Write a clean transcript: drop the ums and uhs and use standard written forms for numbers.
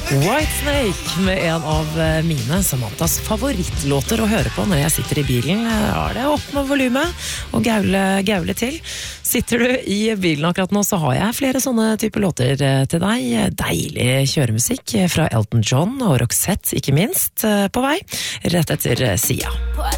Whitesnake med en av mine Samantas favorittlåter å høre på når jeg sitter i bilen. Er det opp med volumet og gaule til. Sitter du i bilen akkurat nå, så har jeg flere sånne typer låter til deg. Deilig kjøremusikk fra Elton John og Roxette, ikke minst, på vei, rett etter Sia.